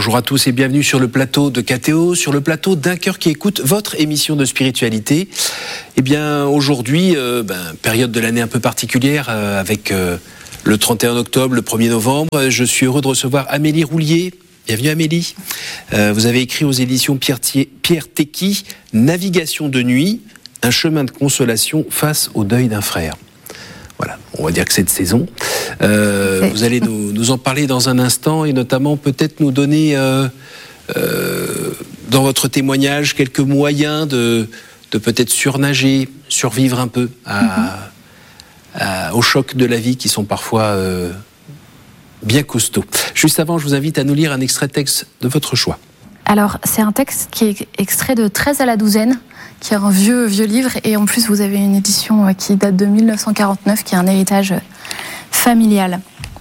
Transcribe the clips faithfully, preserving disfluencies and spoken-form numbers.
Bonjour à tous et bienvenue sur le plateau de K T O, sur le plateau d'un cœur qui écoute votre émission de spiritualité. Eh bien, aujourd'hui, euh, ben, période de l'année un peu particulière euh, avec euh, le trente et un octobre, le premier novembre. Je suis heureux de recevoir Amélie Roulier. Bienvenue Amélie. Euh, vous avez écrit aux éditions Pierre, Pierre Tecky, Navigation de nuit, un chemin de consolation face au deuil d'un frère. Voilà, on va dire que c'est de saison. Euh, vous allez nous, nous en parler dans un instant et notamment peut-être nous donner, euh, euh, dans votre témoignage, quelques moyens de, de peut-être surnager, survivre un peu à, mm-hmm. à, au choc de la vie qui sont parfois euh, bien costauds. Juste avant, je vous invite à nous lire un extrait de texte de votre choix. Alors, c'est un texte qui est extrait de treize à la douzaine, qui est un vieux, vieux livre, et en plus, vous avez une édition qui date de mille neuf cent quarante-neuf, qui est un héritage familial.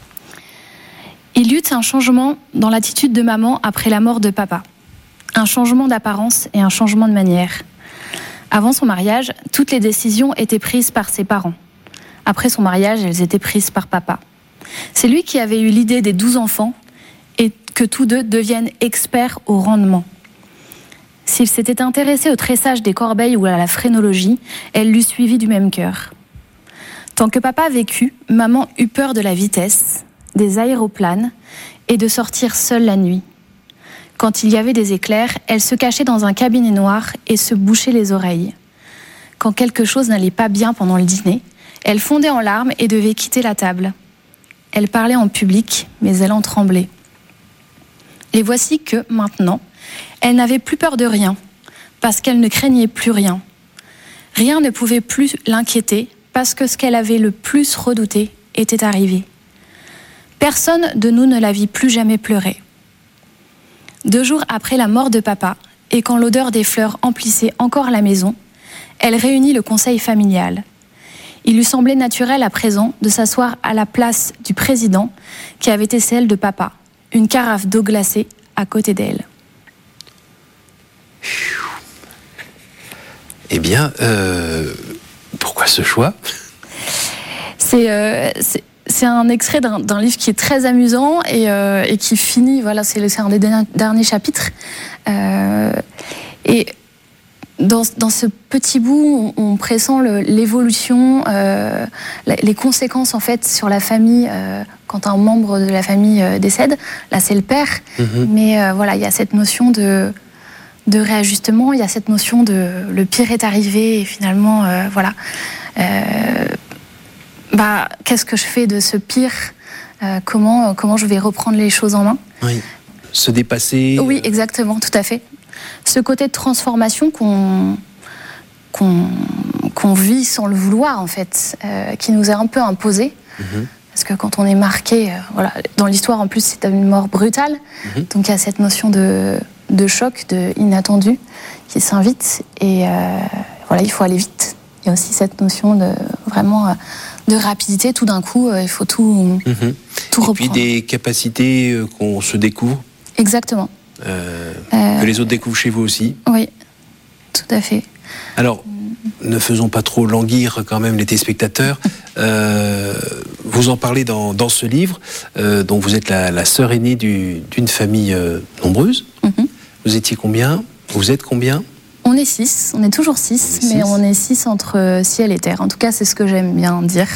Il y eut un changement dans l'attitude de maman après la mort de papa. Un changement d'apparence et un changement de manière. Avant son mariage, toutes les décisions étaient prises par ses parents. Après son mariage, elles étaient prises par papa. C'est lui qui avait eu l'idée des douze enfants, et que tous deux deviennent experts au rendement. S'il s'était intéressé au tressage des corbeilles ou à la phrénologie, elle l'eût suivi du même cœur. Tant que papa vécut, maman eut peur de la vitesse, des aéroplanes et de sortir seule la nuit. Quand il y avait des éclairs, elle se cachait dans un cabinet noir et se bouchait les oreilles. Quand quelque chose n'allait pas bien pendant le dîner, elle fondait en larmes et devait quitter la table. Elle parlait en public, mais elle en tremblait. Et voici que, maintenant, elle n'avait plus peur de rien, parce qu'elle ne craignait plus rien. Rien ne pouvait plus l'inquiéter, parce que ce qu'elle avait le plus redouté était arrivé. Personne de nous ne la vit plus jamais pleurer. Deux jours après la mort de papa, et quand l'odeur des fleurs emplissait encore la maison, elle réunit le conseil familial. Il lui semblait naturel à présent de s'asseoir à la place du président, qui avait été celle de papa. Une carafe d'eau glacée à côté d'elle. Eh bien, euh, pourquoi ce choix ? c'est, euh, c'est, c'est un extrait d'un, d'un livre qui est très amusant et, euh, et qui finit, voilà, c'est, c'est un des derniers chapitres. Euh, et dans, dans ce petit bout, on, on pressent le, l'évolution, euh, les conséquences en fait sur la famille euh, quand un membre de la famille euh, décède. Là, c'est le père, mm-hmm. mais euh, voilà, il y a cette notion de de réajustement, il y a cette notion de le pire est arrivé et finalement, euh, voilà, euh, bah qu'est-ce que je fais de ce pire ? euh, Comment comment je vais reprendre les choses en main ? Oui, se dépasser. Oui, exactement, tout à fait. Ce côté de transformation qu'on, qu'on, qu'on vit sans le vouloir, en fait, euh, qui nous est un peu imposé. Mm-hmm. Parce que quand on est marqué, euh, voilà, dans l'histoire, en plus, c'est une mort brutale. Mm-hmm. Donc, il y a cette notion de, de choc, de inattendu, qui s'invite. Et euh, voilà, il faut aller vite. Il y a aussi cette notion de, vraiment, euh, de rapidité. Tout d'un coup, euh, il faut tout, mm-hmm. tout Et reprendre. Et puis des capacités euh, qu'on se découvre. Exactement. Euh, euh, que les autres découvrent chez vous aussi. Oui, tout à fait. Alors, ne faisons pas trop languir quand même les téléspectateurs. euh, vous en parlez dans, dans ce livre, euh, dont vous êtes la, la sœur aînée du, d'une famille euh, nombreuse. Mm-hmm. Vous étiez combien ? Vous êtes combien ? On est six, on est toujours six, on est mais six. On est six entre ciel et terre. En tout cas, c'est ce que j'aime bien dire.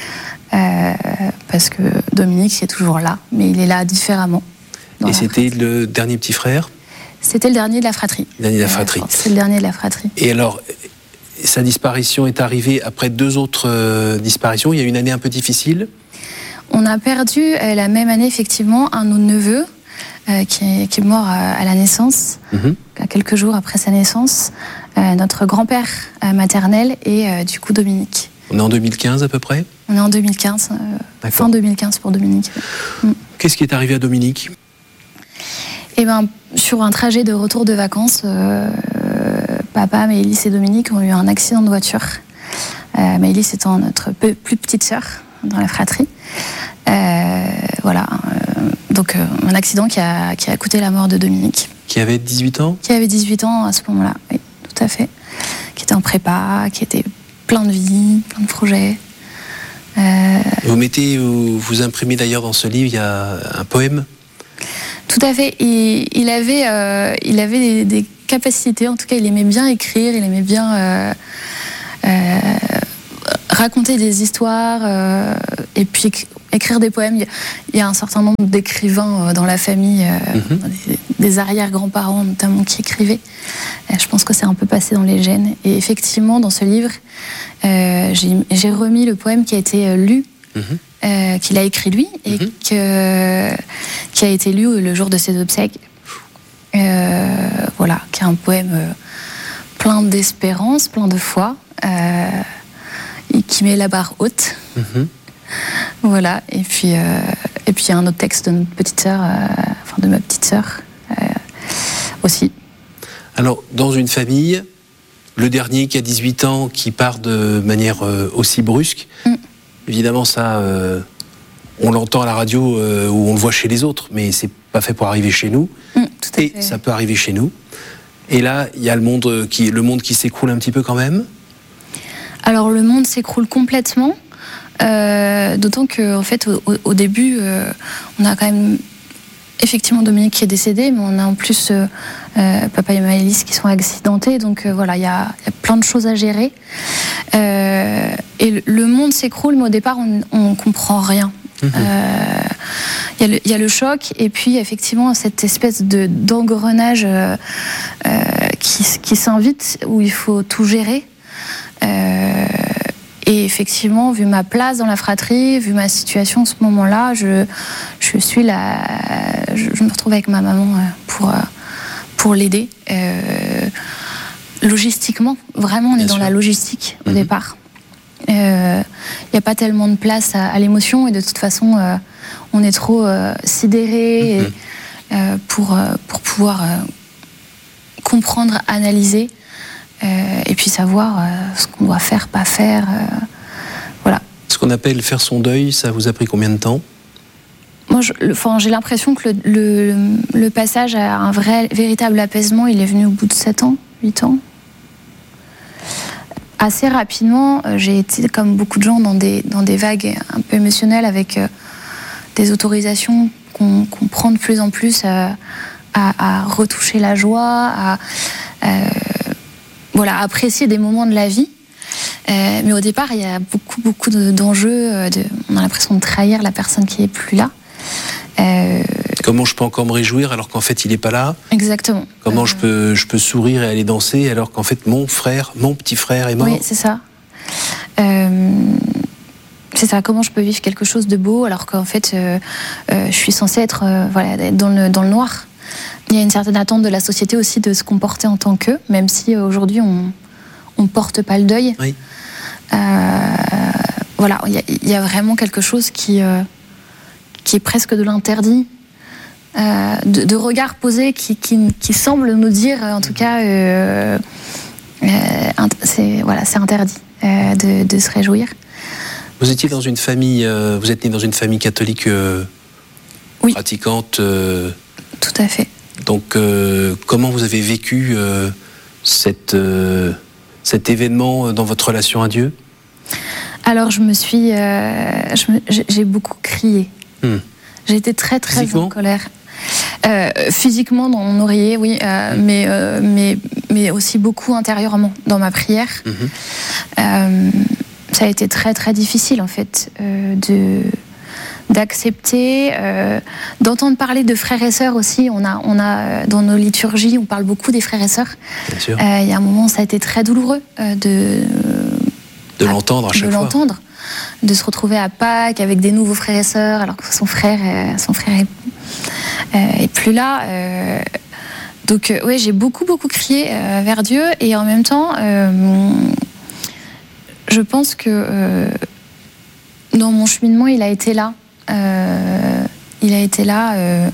Euh, parce que Dominique est toujours là, mais il est là différemment. Et c'était fratrie. Le dernier petit frère ? C'était le dernier de la fratrie. Le dernier de la fratrie. Euh, c'est le dernier de la fratrie. Et alors, sa disparition est arrivée après deux autres euh, disparitions. Il y a une année un peu difficile. On a perdu euh, la même année, effectivement, un de nos neveux euh, qui, est, qui est mort à, à la naissance, mm-hmm. quelques jours après sa naissance. Euh, notre grand-père euh, maternel et euh, du coup Dominique. On est en deux mille quinze à peu près ? On est en deux mille quinze, euh, fin deux mille quinze pour Dominique. Mm. Qu'est-ce qui est arrivé à Dominique ? Eh ben, sur un trajet de retour de vacances, euh, papa, Maëlys et Dominique ont eu un accident de voiture. Euh, Maëlys étant notre peu, plus petite sœur dans la fratrie. Euh, voilà. Euh, donc, euh, un accident qui a, qui a coûté la mort de Dominique. Qui avait dix-huit ans ? Qui avait dix-huit ans à ce moment-là, oui, tout à fait. Qui était en prépa, qui était plein de vie, plein de projets. Euh... Vous mettez, vous, vous imprimez d'ailleurs dans ce livre, il y a un poème ? Tout à fait. Il, il avait, euh, il avait des, des capacités. En tout cas, il aimait bien écrire. Il aimait bien euh, euh, raconter des histoires euh, et puis écrire des poèmes. Il y a un certain nombre d'écrivains dans la famille, euh, mm-hmm. des, des arrière-grands-parents notamment, qui écrivaient. Euh, je pense que c'est un peu passé dans les gènes. Et effectivement, dans ce livre, euh, j'ai, j'ai remis le poème qui a été lu. Mm-hmm. Euh, qu'il a écrit lui et mm-hmm. que, qui a été lu le jour de ses obsèques. Euh, voilà, qui est un poème euh, plein d'espérance, plein de foi, euh, et qui met la barre haute. Mm-hmm. Voilà, et puis euh, et puis il y a un autre texte de notre petite sœur, euh, enfin de ma petite sœur euh, aussi. Alors, dans une famille, le dernier qui a dix-huit ans, qui part de manière euh, aussi brusque. Mm. Évidemment, ça, euh, on l'entend à la radio euh, ou on le voit chez les autres, mais c'est pas fait pour arriver chez nous. Mmh, tout à et fait. Ça peut arriver chez nous. Et là, il y a le monde qui, le monde qui s'écroule un petit peu quand même. Alors, le monde s'écroule complètement. Euh, d'autant que, en fait, au, au début, euh, on a quand même effectivement Dominique qui est décédé, mais on a en plus euh, euh, papa et Maëlys qui sont accidentés. Donc euh, voilà, il y, y a plein de choses à gérer. Euh, et le, le monde s'écroule, mais au départ, on ne comprend rien. Il mmh. euh, y, y a le choc, et puis effectivement, cette espèce de, d'engrenage euh, euh, qui, qui s'invite, où il faut tout gérer. Euh, Et effectivement, vu ma place dans la fratrie, vu ma situation en ce moment-là, je, je suis là, je, je me retrouve avec ma maman pour, pour l'aider. Euh, logistiquement, vraiment, on Bien est sûr. Dans la logistique au mmh. départ. Il euh, n'y a pas tellement de place à, à l'émotion, et de toute façon, euh, on est trop euh, sidéré mmh. euh, pour, pour pouvoir euh, comprendre, analyser. Euh, et puis savoir euh, ce qu'on doit faire, pas faire. Euh, voilà. Ce qu'on appelle faire son deuil, ça vous a pris combien de temps ? Moi, je, le, j'ai l'impression que le, le, le passage à un vrai, véritable apaisement, il est venu au bout de sept ans, huit ans. Assez rapidement, j'ai été, comme beaucoup de gens, dans des, dans des vagues un peu émotionnelles, avec euh, des autorisations qu'on, qu'on prend de plus en plus euh, à, à retoucher la joie, à... Euh, Voilà, apprécier des moments de la vie. Euh, mais au départ, il y a beaucoup, beaucoup de, d'enjeux. De, on a l'impression de trahir la personne qui n'est plus là. Euh, Comment je peux encore me réjouir alors qu'en fait, il n'est pas là ? Exactement. Comment euh, je, peux, je peux sourire et aller danser alors qu'en fait, mon frère, mon petit frère est mort ? Oui, c'est ça. Euh, c'est ça. Comment je peux vivre quelque chose de beau alors qu'en fait, euh, euh, je suis censée être, euh, voilà, dans le, dans le noir ? Il y a une certaine attente de la société aussi de se comporter en tant qu'eux, même si aujourd'hui on ne porte pas le deuil. Oui. Euh, voilà, il y, a, il y a vraiment quelque chose qui, euh, qui est presque de l'interdit, euh, de, de regard posé qui, qui, qui semble nous dire, en tout cas, euh, euh, c'est, voilà, c'est interdit euh, de, de se réjouir. Vous étiez dans une famille, euh, vous êtes né dans une famille catholique euh, oui. pratiquante. Euh, Tout à fait. Donc, euh, comment vous avez vécu euh, cette, euh, cet événement dans votre relation à Dieu ? Alors, je me suis, euh, je me, j'ai beaucoup crié. Hmm. J'ai été très, très physiquement en colère. Euh, physiquement, dans mon oreiller, oui, euh, hmm. mais, euh, mais, mais aussi beaucoup intérieurement, dans ma prière. Hmm. Euh, ça a été très, très difficile, en fait, euh, de... d'accepter, euh, d'entendre parler de frères et sœurs aussi. On a, on a, dans nos liturgies, on parle beaucoup des frères et sœurs. Bien sûr. Euh, il y a un moment, ça a été très douloureux euh, de, de l'entendre à chaque de fois. l'entendre, de se retrouver à Pâques avec des nouveaux frères et sœurs, alors que son frère, euh, son frère est, euh, est plus là. Euh, donc, euh, oui, j'ai beaucoup, beaucoup crié euh, vers Dieu, et en même temps, euh, je pense que euh, dans mon cheminement, il a été là. Euh, il a été là euh,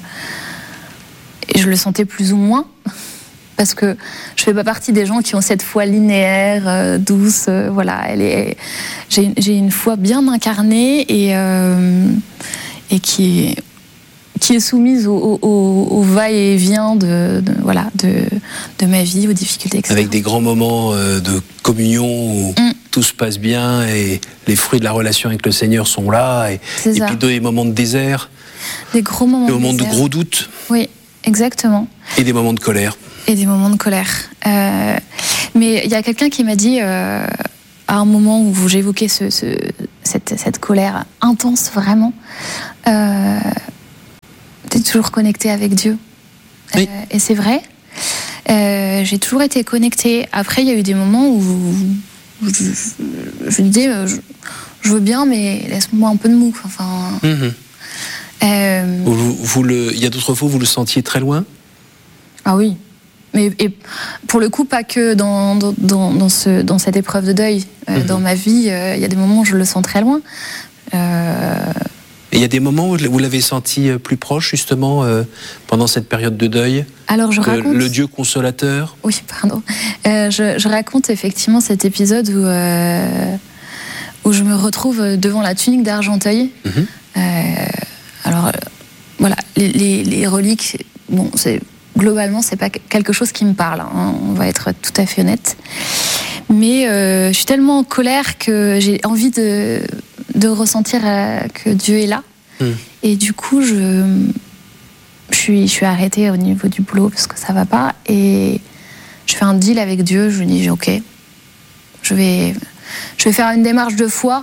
et je le sentais plus ou moins, parce que je fais pas partie des gens qui ont cette foi linéaire, euh, douce, euh, voilà, elle est, j'ai, j'ai une foi bien incarnée et, euh, et qui est, qui est soumise au, au, au va-et-vient de, de, voilà, de, de ma vie, aux difficultés, et cetera. Avec des grands moments euh, de communion où mm. tout se passe bien et les fruits de la relation avec le Seigneur sont là, et, et puis des moments de désert Des gros moments Des moments de, de gros doutes. Oui, exactement. Et des moments de colère. Et des moments de colère. Euh, mais il y a quelqu'un qui m'a dit, euh, à un moment où j'évoquais ce, ce, cette, cette colère intense, vraiment, euh, t'es toujours connecté avec Dieu. Oui. Euh, et c'est vrai. Euh, j'ai toujours été connectée. Après, il y a eu des moments où, où je, je me disais, je, je veux bien, mais laisse-moi un peu de mou. Enfin, mmh. euh, vous, vous le, il y a d'autres fois où vous le sentiez très loin? Ah oui. Mais et pour le coup, pas que dans, dans, dans, ce, dans cette épreuve de deuil. Euh, mmh. Dans ma vie, euh, il y a des moments où je le sens très loin. Euh... Et il y a des moments où vous l'avez senti plus proche, justement, euh, pendant cette période de deuil? Alors, je raconte... Le Dieu consolateur? Oui, pardon. Euh, je, je raconte effectivement cet épisode où, euh, où je me retrouve devant la tunique d'Argenteuil. Mmh. Euh, alors, euh, voilà, les, les, les reliques, bon, c'est... Globalement, c'est pas quelque chose qui me parle, hein, on va être tout à fait honnête. Mais euh, je suis tellement en colère que j'ai envie de, de ressentir euh, que Dieu est là. Mmh. Et du coup, je, je, suis, je suis arrêtée au niveau du boulot parce que ça va pas. Et je fais un deal avec Dieu. Je lui dis, ok, je vais, je vais faire une démarche de foi.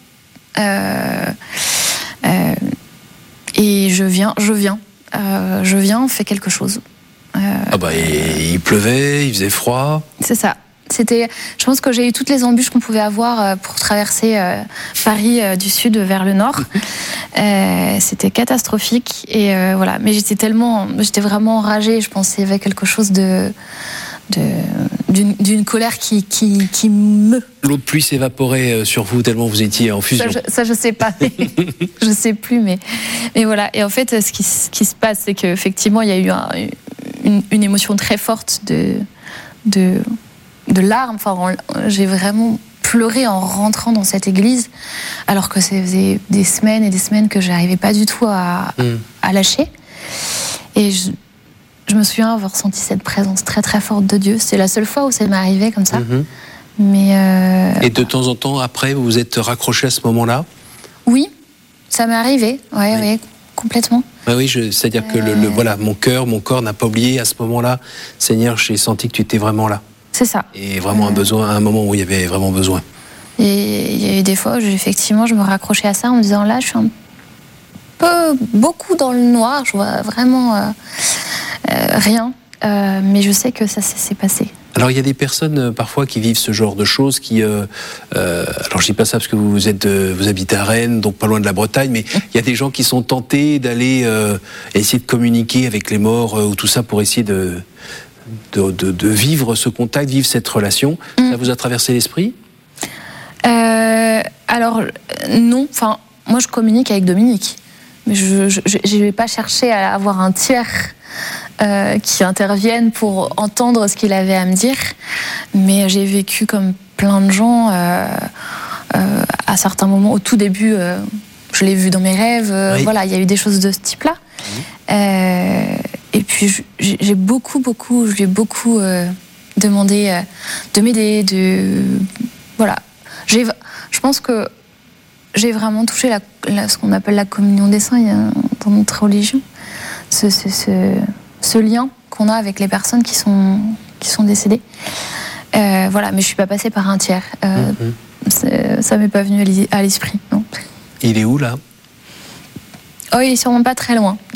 Euh, euh, et je viens, je viens. Euh, je viens, on fait quelque chose. Euh, ah bah il pleuvait, il faisait froid. C'est ça. C'était, je pense que j'ai eu toutes les embûches qu'on pouvait avoir pour traverser euh, Paris euh, du sud vers le nord. euh, c'était catastrophique et euh, voilà. Mais j'étais tellement, j'étais vraiment enragée. Je pensais qu'il y avait quelque chose de, de d'une, d'une colère qui, qui, qui me. L'eau de pluie s'évaporait sur vous tellement vous étiez en fusion. Ça, je, ça, je sais pas. Je sais plus, mais mais voilà. Et en fait, ce qui, ce qui se passe, c'est qu'effectivement, il y a eu un, une, une émotion très forte de de de larmes. Enfin, j'ai vraiment pleuré en rentrant dans cette église, alors que ça faisait des semaines et des semaines que j'arrivais pas du tout à, mm. à lâcher. Et je, je me souviens avoir senti cette présence très très forte de Dieu. C'est la seule fois où ça m'est arrivé comme ça. Mm-hmm. Mais euh... Et de temps en temps, après, vous vous êtes raccroché à ce moment-là? Oui, ça m'est arrivé. Ouais, oui. Ouais, complètement. Ah oui, je, c'est-à-dire euh... que le, le, voilà, mon cœur, mon corps n'a pas oublié à ce moment-là. Seigneur, j'ai senti que tu étais vraiment là. C'est ça. Et vraiment euh... un besoin, un moment où il y avait vraiment besoin. Et il y a eu des fois où effectivement, je me raccrochais à ça en me disant là, je suis un peu, beaucoup dans le noir. Je vois vraiment euh, euh, rien. Euh, mais je sais que ça s'est passé. Alors il y a des personnes euh, parfois qui vivent ce genre de choses, qui, euh, euh, alors je dis pas ça parce que vous êtes, euh, vous habitez à Rennes, donc pas loin de la Bretagne, mais il y a des gens qui sont tentés d'aller euh, essayer de communiquer avec les morts euh, ou tout ça pour essayer de, de, de, de vivre ce contact, vivre cette relation. Mmh. Ça vous a traversé l'esprit? euh, Alors non, enfin moi je communique avec Dominique, mais je je vais pas chercher à avoir un tiers. Euh, qui interviennent pour entendre ce qu'il avait à me dire. Mais j'ai vécu comme plein de gens euh, euh, à certains moments. Au tout début, euh, je l'ai vu dans mes rêves. Euh, oui. Voilà, il y a eu des choses de ce type-là. Mmh. Euh, et puis j'ai beaucoup, beaucoup, je lui ai beaucoup euh, demandé euh, de m'aider, de voilà. J'ai, je pense que j'ai vraiment touché la, la, ce qu'on appelle la communion des saints dans notre religion. Ce, ce, ce, ce lien qu'on a avec les personnes qui sont, qui sont décédées. Euh, voilà, mais je ne suis pas passée par un tiers. Euh, mm-hmm. Ça ne m'est pas venu à l'esprit, non. Il est où, là? Oh, il est sûrement pas très loin.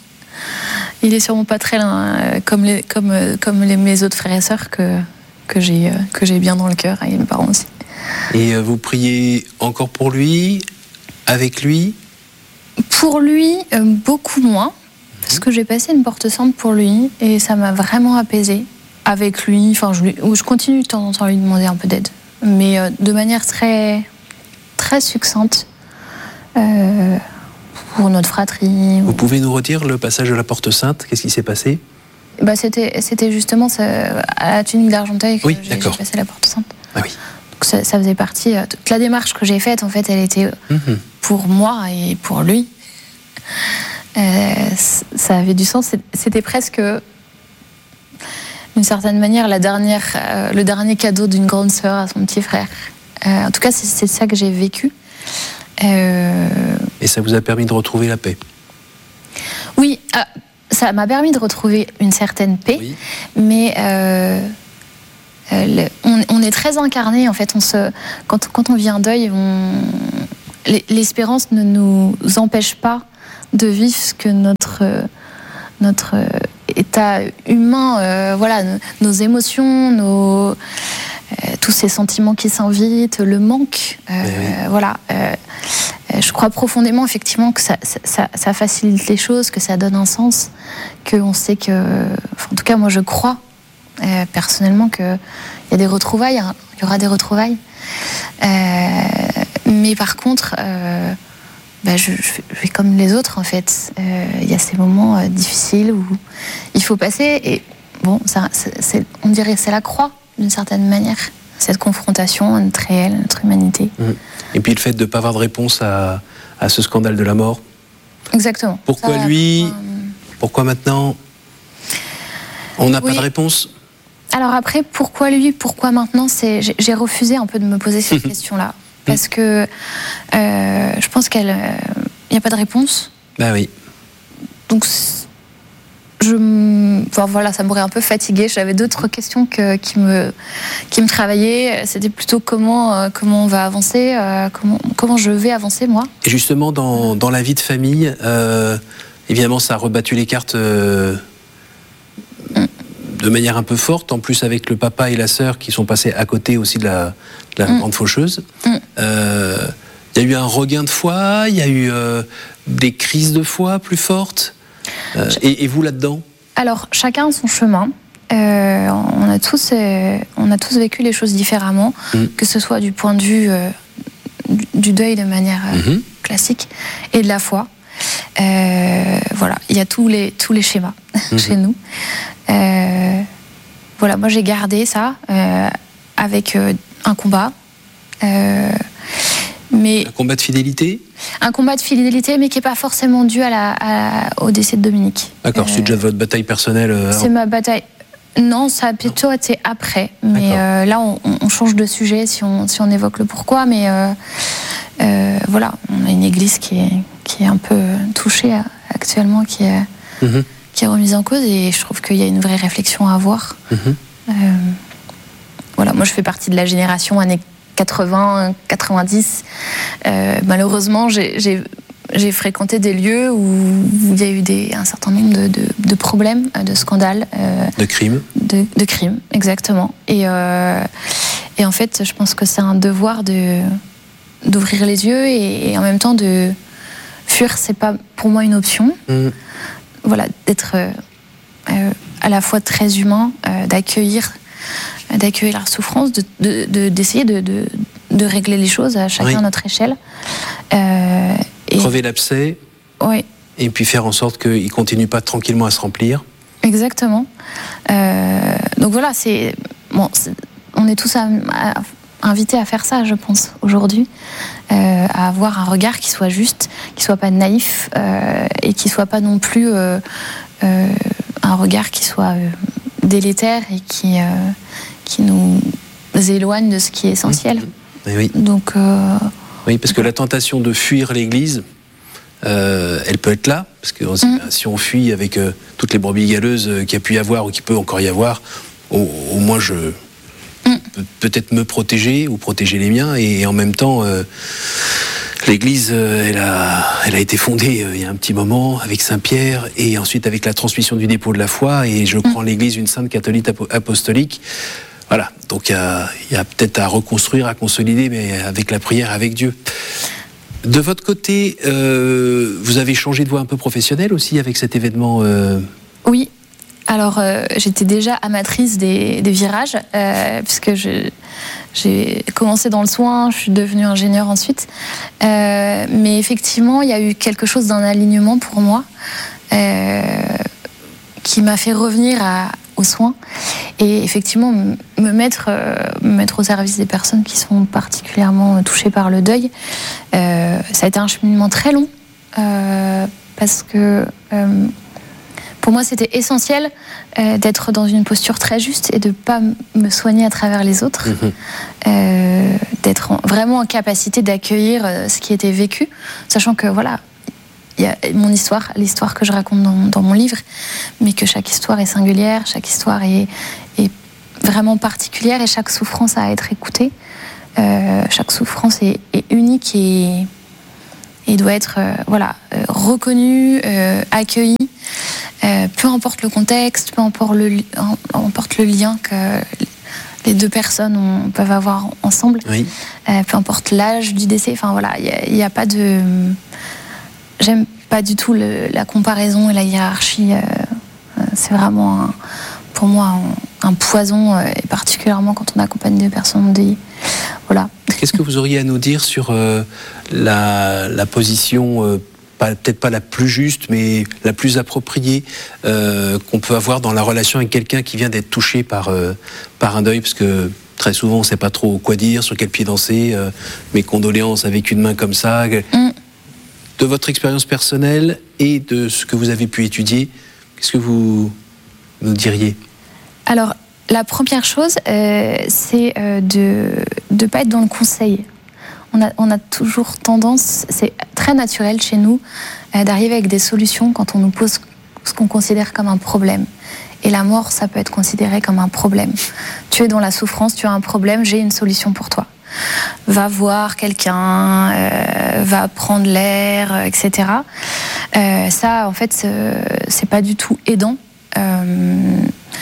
Il est sûrement pas très loin, comme, les, comme, comme les, mes autres frères et sœurs que, que, j'ai, que j'ai bien dans le cœur, et mes parents aussi. Et vous priez encore pour lui, avec lui? Pour lui, euh, beaucoup moins. Parce que j'ai passé une porte sainte pour lui et ça m'a vraiment apaisée avec lui. Enfin, je, lui, je continue de temps en temps à lui demander un peu d'aide, mais euh, de manière très, très succincte euh, pour notre fratrie. Vous pouvez nous redire le passage de la porte sainte? Qu'est-ce qui s'est passé? Bah, c'était, c'était justement ça, à la tunique d'Argenteuil que oui, j'ai, j'ai passé la porte sainte. Ah oui. Donc ça, ça faisait partie. Euh, toute la démarche que j'ai faite, en fait, elle était mm-hmm. pour moi et pour lui. Euh, ça avait du sens. C'était presque, d'une certaine manière, la dernière, euh, le dernier cadeau d'une grande sœur à son petit frère. Euh, en tout cas, c'est, c'est ça que j'ai vécu. Euh... Et ça vous a permis de retrouver la paix? Ah, ça m'a permis de retrouver une certaine paix, oui. mais euh, euh, le, on, on est très incarné en fait. On se, quand, quand on vit un deuil, on, l'espérance ne nous empêche pas de vivre ce que notre notre état humain, euh, voilà, nos, nos émotions, nos euh, tous ces sentiments qui s'invitent, le manque, euh, oui. voilà. Euh, je crois profondément effectivement que ça, ça, ça facilite les choses, que ça donne un sens, qu'on sait que, enfin, en tout cas moi je crois euh, personnellement qu'il y a des retrouvailles, hein, il y aura des retrouvailles. Euh, mais par contre, euh, bah je, je fais comme les autres en fait. Euh, il y a ces moments euh, difficiles où il faut passer et bon, ça, c'est, c'est, on dirait que c'est la croix d'une certaine manière. Cette confrontation à notre réel, à notre humanité. Mmh. Et puis le fait de ne pas avoir de réponse à, à ce scandale de la mort. Exactement. Pourquoi ça, lui euh... Pourquoi maintenant on n'a oui. pas de réponse? Alors après, pourquoi lui? Pourquoi maintenant? C'est, j'ai, j'ai refusé un peu de me poser cette question-là. Parce que euh, je pense qu'il n'y euh, a pas de réponse. Bah oui. Donc, je, enfin, voilà, ça m'aurait un peu fatiguée. J'avais d'autres questions que, qui, me, qui me travaillaient. C'était plutôt comment, euh, comment on va avancer, euh, comment, comment je vais avancer, moi. Et justement, dans, dans la vie de famille, euh, évidemment, ça a rebattu les cartes euh, mm. de manière un peu forte. En plus, avec le papa et la sœur qui sont passés à côté aussi de la, de la mm. grande faucheuse. Mm. Euh, il y a eu un regain de foi, il y a eu euh, des crises de foi plus fortes. Euh, et, et vous là-dedans? Alors, chacun son chemin. Euh, on, a tous, euh, on a tous vécu les choses différemment, mmh. que ce soit du point de vue euh, du, du deuil de manière euh, mmh. classique et de la foi. Euh, voilà, il y a tous les, tous les schémas mmh. chez nous. Euh, voilà, moi j'ai gardé ça euh, avec euh, un combat. Euh, Mais un combat de fidélité? Un combat de fidélité, mais qui n'est pas forcément dû à la, à, au décès de Dominique. D'accord, euh, c'est déjà votre bataille personnelle euh, C'est ma bataille. Non, ça a plutôt été après. Mais euh, là, on, on change de sujet si on, si on évoque le pourquoi. Mais euh, euh, voilà, on a une église qui est, qui est un peu touchée actuellement, qui est, mm-hmm. qui est remise en cause. Et je trouve qu'il y a une vraie réflexion à avoir. Mm-hmm. Euh, voilà, moi, je fais partie de la génération années quatre-vingts, quatre-vingt-dix. Euh, malheureusement, j'ai, j'ai, j'ai fréquenté des lieux où il y a eu des, un certain nombre de, de, de problèmes, de scandales. Euh, de crimes. De, de crimes, exactement. Et, euh, et en fait, je pense que c'est un devoir de, d'ouvrir les yeux et, et en même temps de fuir, c'est pas pour moi une option. Mmh. Voilà, d'être euh, à la fois très humain, euh, d'accueillir d'accueillir la souffrance, de, de, de, d'essayer de, de, de régler les choses à chacun oui. à notre échelle. Euh, et... Crever l'abcès, oui. et puis faire en sorte qu'il ne continue pas tranquillement à se remplir. Exactement. Euh, donc voilà, c'est, bon, c'est, on est tous à, à, invités à faire ça, je pense, aujourd'hui, euh, à avoir un regard qui soit juste, qui ne soit pas naïf, euh, et qui ne soit pas non plus euh, euh, un regard qui soit... Euh, délétère et qui, euh, qui nous éloigne de ce qui est essentiel. Oui, oui. Donc, euh, oui, parce que la tentation de fuir l'Église, euh, elle peut être là, parce que mm. si on fuit avec euh, toutes les brebis galeuses qu'il y a pu y avoir ou qu'il peut encore y avoir, au, au moins je mm. peux peut-être me protéger ou protéger les miens, et, et en même temps... Euh, L'Église, elle a, elle a été fondée il y a un petit moment avec Saint-Pierre et ensuite avec la transmission du dépôt de la foi, et je crois en l'Église une sainte catholique apostolique. Voilà, donc il y a, il y a peut-être à reconstruire, à consolider, mais avec la prière, avec Dieu. De votre côté, euh, vous avez changé de voie un peu professionnelle aussi avec cet événement euh... Oui. Alors, euh, j'étais déjà amatrice des, des virages, euh, puisque je, j'ai commencé dans le soin, je suis devenue ingénieure ensuite. Euh, mais effectivement, il y a eu quelque chose d'un alignement pour moi euh, qui m'a fait revenir à, aux soins et effectivement me mettre, euh, me mettre au service des personnes qui sont particulièrement touchées par le deuil. Euh, ça a été un cheminement très long, euh, parce que... Euh, Pour moi, c'était essentiel euh, d'être dans une posture très juste et de ne pas m- me soigner à travers les autres, mmh. euh, d'être en, vraiment en capacité d'accueillir euh, ce qui était vécu, sachant que voilà, il y a mon histoire, l'histoire que je raconte dans, dans mon livre, mais que chaque histoire est singulière, chaque histoire est, est vraiment particulière et chaque souffrance a à être écoutée. Euh, chaque souffrance est, est unique et, et doit être euh, voilà, euh, reconnue, euh, accueillie, euh, peu importe le contexte, peu importe le, importe le lien que les deux personnes ont, peuvent avoir ensemble, oui. euh, peu importe l'âge du décès. Enfin voilà, il n'y a, a pas de... J'aime pas du tout le, la comparaison et la hiérarchie. Euh, c'est vraiment, un, pour moi, un, un poison, euh, et particulièrement quand on accompagne des personnes endeuillées. Voilà. Qu'est-ce que vous auriez à nous dire sur euh, la, la position, euh, pas, peut-être pas la plus juste, mais la plus appropriée euh, qu'on peut avoir dans la relation avec quelqu'un qui vient d'être touché par, euh, par un deuil, parce que très souvent on ne sait pas trop quoi dire, sur quel pied danser, euh, mes condoléances avec une main comme ça. Mm. De votre expérience personnelle et de ce que vous avez pu étudier, qu'est-ce que vous nous diriez ? Alors, la première chose, euh, c'est euh, de ne pas être dans le conseil. On a, on a toujours tendance, c'est très naturel chez nous, euh, d'arriver avec des solutions quand on nous pose ce qu'on considère comme un problème. Et la mort, ça peut être considéré comme un problème. Tu es dans la souffrance, tu as un problème, j'ai une solution pour toi. Va voir quelqu'un, euh, va prendre l'air, euh, et cetera. Euh, ça, en fait, c'est, c'est pas du tout aidant. Euh,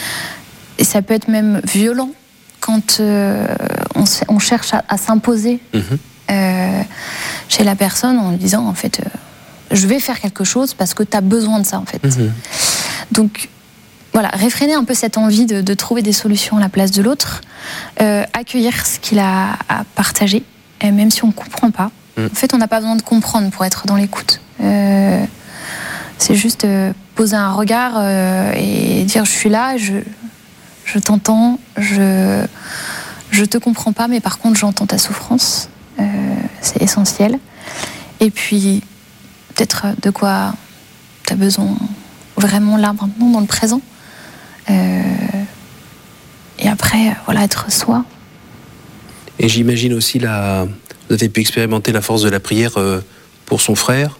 et ça peut être même violent quand euh, on, on cherche à, à s'imposer mmh. euh, chez la personne en lui disant, en fait, euh, je vais faire quelque chose parce que tu as besoin de ça, en fait. Mmh. Donc, voilà, réfréner un peu cette envie de, de trouver des solutions à la place de l'autre, euh, accueillir ce qu'il a à partager, et même si on ne comprend pas. Mmh. En fait, on n'a pas besoin de comprendre pour être dans l'écoute. Euh, c'est juste euh, poser un regard euh, et dire je suis là, je, je t'entends, je je te comprends pas, mais par contre j'entends ta souffrance. Euh, c'est essentiel. Et puis peut-être de quoi tu as besoin vraiment là maintenant dans le présent. Euh, et après, voilà, être soi. Et j'imagine aussi la, vous avez pu expérimenter la force de la prière euh, pour son frère.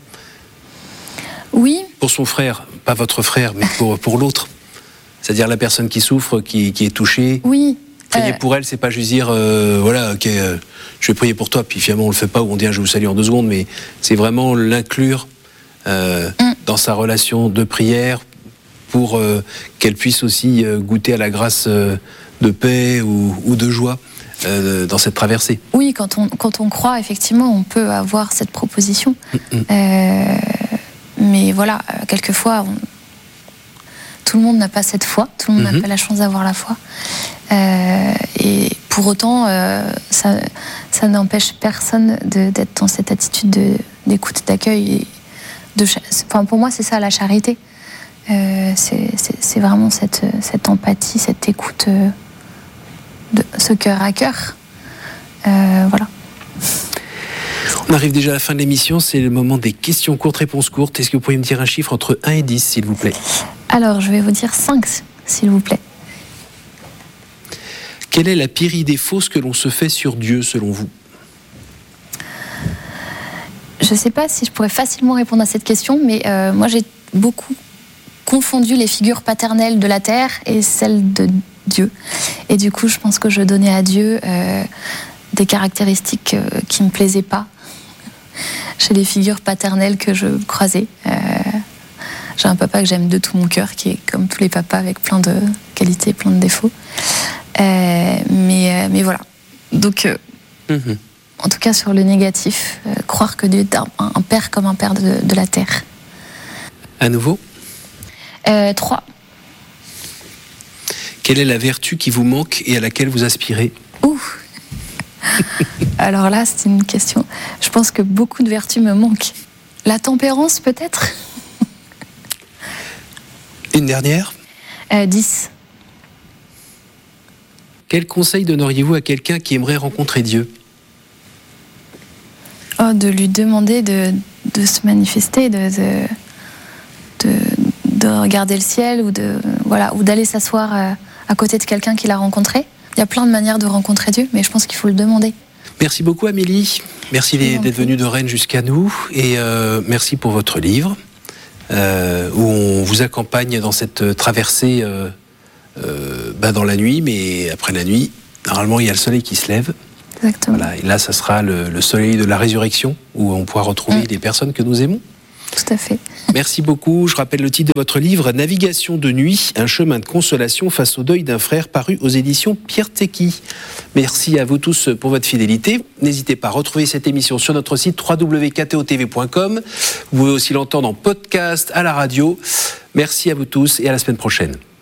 Oui. Pour son frère, pas votre frère, mais pour, pour l'autre. C'est-à-dire la personne qui souffre, qui, qui est touchée. Oui. Prier euh... pour elle, c'est pas juste dire, euh, voilà, ok, euh, je vais prier pour toi, puis finalement on le fait pas, ou on dit, je vous salue en deux secondes, mais c'est vraiment l'inclure euh, mm. dans sa relation de prière pour euh, qu'elle puisse aussi euh, goûter à la grâce euh, de paix ou, ou de joie euh, dans cette traversée. Oui, quand on, quand on croit, effectivement, on peut avoir cette proposition. Mm-hmm. Euh, mais voilà, quelquefois, on, tout le monde n'a pas cette foi, tout le monde mm-hmm. n'a pas la chance d'avoir la foi. Euh, et pour autant, euh, ça, ça n'empêche personne de, d'être dans cette attitude de, d'écoute, d'accueil. Et de, enfin, pour moi, c'est ça la charité. Euh, c'est, c'est, c'est vraiment cette, cette empathie, cette écoute, euh, de ce cœur à cœur. Euh, voilà. On arrive déjà à la fin de l'émission, c'est le moment des questions courtes, réponses courtes. Est-ce que vous pourriez me dire un chiffre entre un et dix, s'il vous plaît ? Alors, je vais vous dire cinq, s'il vous plaît. Quelle est la pire idée fausse que l'on se fait sur Dieu, selon vous ? Je ne sais pas si je pourrais facilement répondre à cette question, mais euh, moi, j'ai beaucoup confondu les figures paternelles de la terre et celles de Dieu. Et du coup, je pense que je donnais à Dieu euh, des caractéristiques euh, qui ne me plaisaient pas chez les figures paternelles que je croisais. Euh, j'ai un papa que j'aime de tout mon cœur, qui est comme tous les papas, avec plein de qualités, plein de défauts. Euh, mais, euh, mais voilà. Donc, euh, mmh. en tout cas, sur le négatif, euh, croire que Dieu est un, un père comme un père de, de la terre. À nouveau ? Euh, trois. Quelle est la vertu qui vous manque et à laquelle vous aspirez ? Ouh. Alors là, c'est une question. Je pense que beaucoup de vertus me manquent. La tempérance, peut-être ? Une dernière ? euh, dix. Quel conseil donneriez-vous à quelqu'un qui aimerait rencontrer Dieu ? Oh, de lui demander de, de se manifester, de, de, de, de regarder le ciel ou, de, voilà, ou d'aller s'asseoir à côté de quelqu'un qu'il a rencontré. Il y a plein de manières de rencontrer Dieu, mais je pense qu'il faut le demander. Merci beaucoup Amélie, merci Oui, d'être venue de Rennes jusqu'à nous et euh, merci pour votre livre euh, où on vous accompagne dans cette traversée euh, euh, bah dans la nuit, mais après la nuit, normalement il y a le soleil qui se lève. Exactement. Voilà, et là ça sera le, le soleil de la résurrection où on pourra retrouver mmh. les personnes que nous aimons. Tout à fait. Merci beaucoup. Je rappelle le titre de votre livre, Navigation de nuit, un chemin de consolation face au deuil d'un frère, paru aux éditions Pierre Tecky. Merci à vous tous pour votre fidélité. N'hésitez pas à retrouver cette émission sur notre site w w w point k t o t v point com. Vous pouvez aussi l'entendre en podcast, à la radio. Merci à vous tous et à la semaine prochaine.